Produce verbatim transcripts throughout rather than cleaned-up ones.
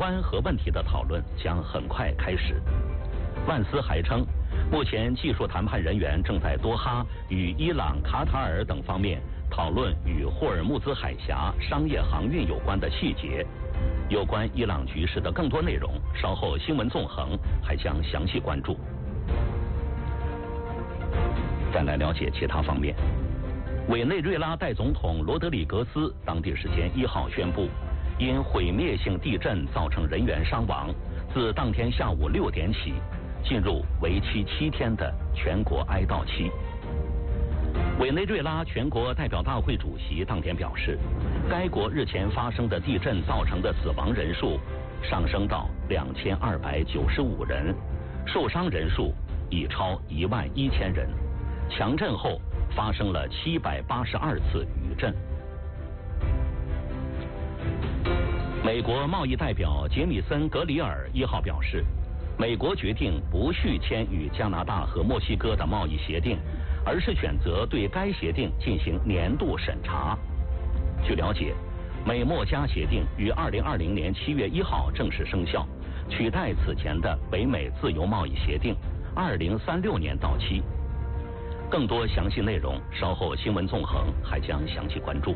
关核问题的讨论将很快开始。万斯还称，目前技术谈判人员正在多哈与伊朗、卡塔尔等方面讨论与霍尔木兹海峡商业航运有关的细节。有关伊朗局势的更多内容，稍后新闻纵横还将详细关注。再来了解其他方面。委内瑞拉代总统罗德里格斯当地时间一号宣布，因毁灭性地震造成人员伤亡，自当天下午六点起进入为期七天的全国哀悼期。委内瑞拉全国代表大会主席当天表示，该国日前发生的地震造成的死亡人数上升到两千二百九十五人，受伤人数已超一万一千人。强震后发生了七百八十二次余震。美国贸易代表杰米森·格里尔一号表示，美国决定不续签与加拿大和墨西哥的贸易协定，而是选择对该协定进行年度审查。据了解，美墨加协定于二零二零年七月一号正式生效，取代此前的北美自由贸易协定，二零三六年到期。更多详细内容，稍后新闻纵横还将详细关注。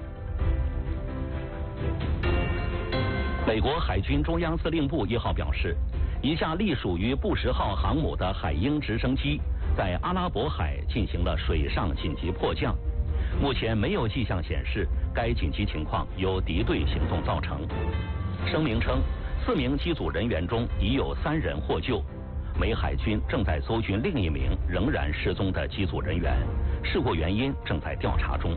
美国海军中央司令部一号表示，一架隶属于布什号航母的海鹰直升机在阿拉伯海进行了水上紧急迫降，目前没有迹象显示该紧急情况由敌对行动造成。声明称，四名机组人员中已有三人获救。美海军正在搜寻另一名仍然失踪的机组人员，事故原因正在调查中。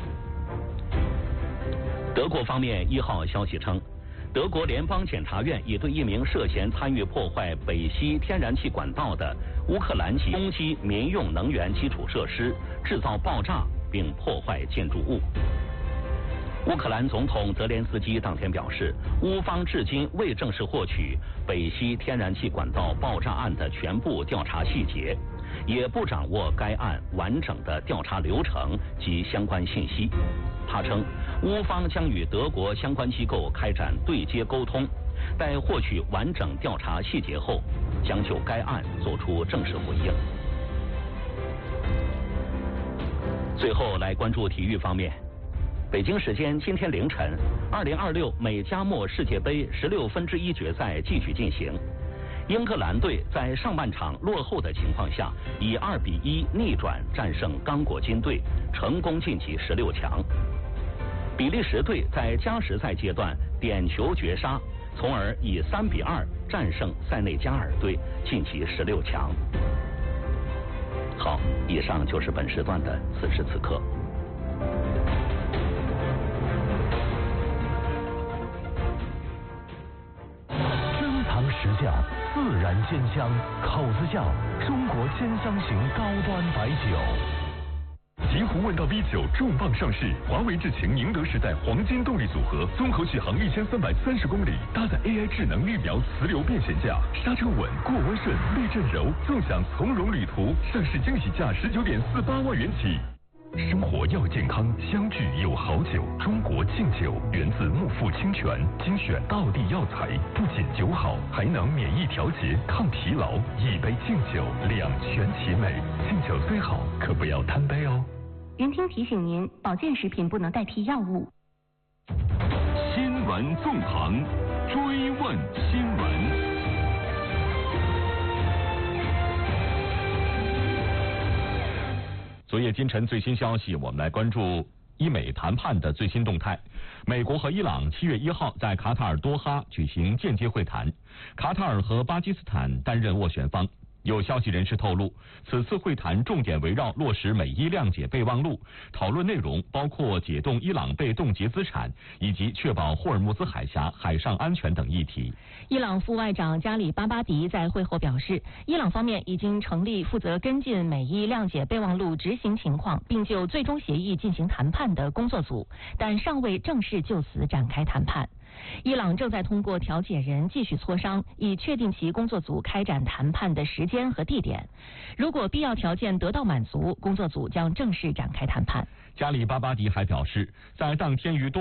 德国方面一号消息称，德国联邦检察院已对一名涉嫌参与破坏北溪天然气管道的乌克兰籍攻击民用能源基础设施、制造爆炸并破坏建筑物。乌克兰总统泽连斯基当天表示，乌方至今未正式获取北溪天然气管道爆炸案的全部调查细节，也不掌握该案完整的调查流程及相关信息。他称，乌方将与德国相关机构开展对接沟通，待获取完整调查细节后，将就该案作出正式回应。最后来关注体育方面。北京时间今天凌晨，二零二六美加墨世界杯十六分之一决赛继续进行。英格兰队在上半场落后的情况下，以二比一逆转战胜刚果金队，成功晋级十六强。比利时队在加时赛阶段点球绝杀，从而以三比二战胜塞内加尔队，晋级十六强。好，以上就是本时段的此时此刻。 实价自然鲜香，口子窖中国鲜香型高端白酒。极狐问道 V 九重磅上市，华为智擎宁德时代黄金动力组合，综合续航一千三百三十公里，搭载 A I 智能绿描磁流变悬架，刹车稳，过弯顺，避震柔，纵享从容旅途。上市惊喜价十九点四八万元起。生活要健康，相聚有好酒。中国劲酒源自木富清泉，精选道地药材，不仅酒好，还能免疫调节、抗疲劳。一杯劲酒，两全其美。劲酒虽好，可不要贪杯哦。 云听提醒您，保健食品不能代替药物。 新闻纵横，追问新闻。 昨夜今晨最新消息，我们来关注伊美谈判的最新动态。美国和伊朗七月一号在卡塔尔多哈举行间接会谈，卡塔尔和巴基斯坦担任斡旋方。有消息人士透露，此次会谈重点围绕落实美伊谅解备忘录，讨论内容包括解冻伊朗被冻结资产，以及确保霍尔木兹海峡海上安全等议题。 伊朗副外长加里巴巴迪在会后表示，伊朗方面已经成立负责跟进美伊谅解备忘录执行情况，并就最终协议进行谈判的工作组，但尚未正式就此展开谈判。伊朗正在通过调解人继续磋商，以确定其工作组开展谈判的时间和地点。如果必要条件得到满足，工作组将正式展开谈判。 加里巴巴迪还表示，在当天于多